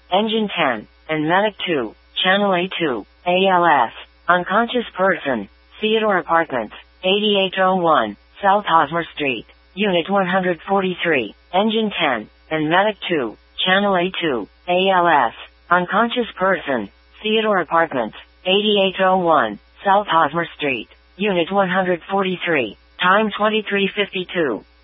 Engine 10, and Medic 2, Channel A2, ALS, unconscious person, Theodore Apartments, 8801, South Hosmer Street, Unit 143, Engine 10, and Medic 2, Channel A2, ALS, unconscious person, Theodore Apartments, 8801, South Hosmer Street, Unit 143, time 23:52.